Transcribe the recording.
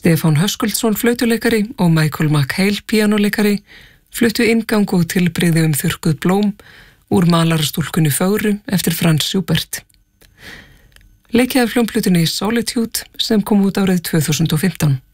Stefán Höskuldsson flautuleikari og Michael McHale píanóleikari fluttu inngang og tilbrigði þurrkuð blóm úr malarastúlkunni fögru eftir Franz Schubert. Leikið af hljómplötunni Solitude sem kom út árið 2015.